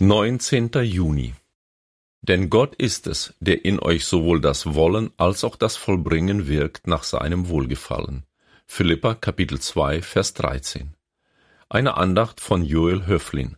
19. Juni. Denn Gott ist es, der in euch sowohl das Wollen als auch das Vollbringen wirkt nach seinem Wohlgefallen. Philipper Kapitel 2, Vers 13. Eine Andacht von Joel Höflin.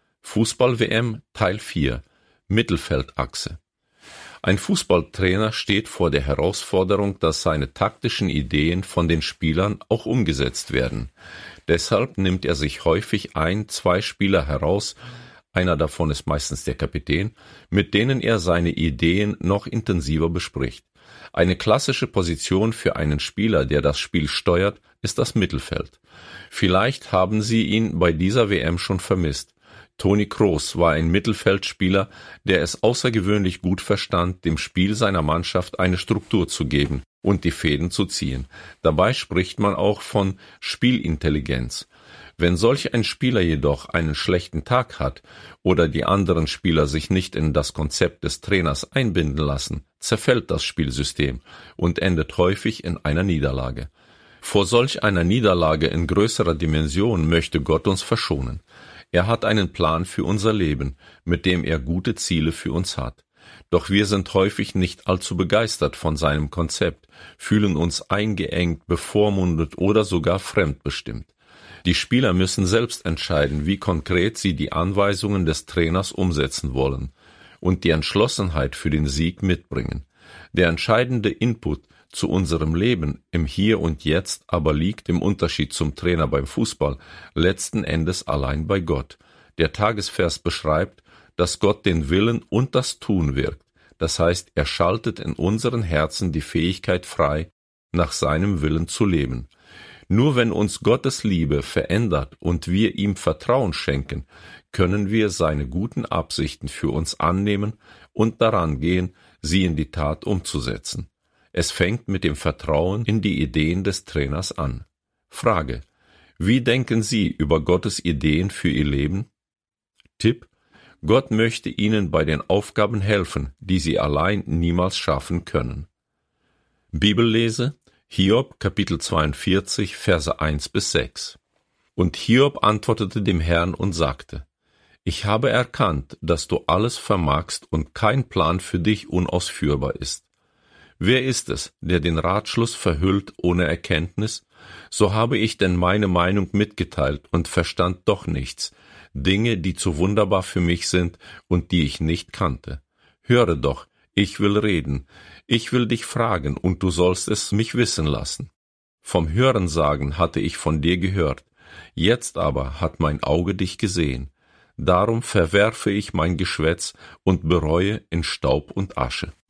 Fußball-WM Teil 4. Mittelfeldachse. Ein Fußballtrainer steht vor der Herausforderung, dass seine taktischen Ideen von den Spielern auch umgesetzt werden. Deshalb nimmt er sich häufig 2 Spieler heraus, einer davon ist meistens der Kapitän, mit denen er seine Ideen noch intensiver bespricht. Eine klassische Position für einen Spieler, der das Spiel steuert, ist das Mittelfeld. Vielleicht haben Sie ihn bei dieser WM schon vermisst. Toni Kroos war ein Mittelfeldspieler, der es außergewöhnlich gut verstand, dem Spiel seiner Mannschaft eine Struktur zu geben und die Fäden zu ziehen. Dabei spricht man auch von Spielintelligenz. Wenn solch ein Spieler jedoch einen schlechten Tag hat oder die anderen Spieler sich nicht in das Konzept des Trainers einbinden lassen, zerfällt das Spielsystem und endet häufig in einer Niederlage. Vor solch einer Niederlage in größerer Dimension möchte Gott uns verschonen. Er hat einen Plan für unser Leben, mit dem er gute Ziele für uns hat. Doch wir sind häufig nicht allzu begeistert von seinem Konzept, fühlen uns eingeengt, bevormundet oder sogar fremdbestimmt. Die Spieler müssen selbst entscheiden, wie konkret sie die Anweisungen des Trainers umsetzen wollen und die Entschlossenheit für den Sieg mitbringen. Der entscheidende Input zu unserem Leben im Hier und Jetzt aber liegt im Unterschied zum Trainer beim Fußball letzten Endes allein bei Gott. Der Tagesvers beschreibt, dass Gott den Willen und das Tun wirkt. Das heißt, er schaltet in unseren Herzen die Fähigkeit frei, nach seinem Willen zu leben. Nur wenn uns Gottes Liebe verändert und wir ihm Vertrauen schenken, können wir seine guten Absichten für uns annehmen und daran gehen, sie in die Tat umzusetzen. Es fängt mit dem Vertrauen in die Ideen des Trainers an. Frage: Wie denken Sie über Gottes Ideen für Ihr Leben? Tipp: Gott möchte Ihnen bei den Aufgaben helfen, die Sie allein niemals schaffen können. Bibellese: Hiob, Kapitel 42, Verse 1-6. Und Hiob antwortete dem Herrn und sagte: Ich habe erkannt, dass du alles vermagst und kein Plan für dich unausführbar ist. Wer ist es, der den Ratschluss verhüllt ohne Erkenntnis? So habe ich denn meine Meinung mitgeteilt und verstand doch nichts, Dinge, die zu wunderbar für mich sind und die ich nicht kannte. Höre doch, ich will reden, ich will dich fragen, und du sollst es mich wissen lassen. Vom Hörensagen hatte ich von dir gehört, jetzt aber hat mein Auge dich gesehen. Darum verwerfe ich mein Geschwätz und bereue in Staub und Asche.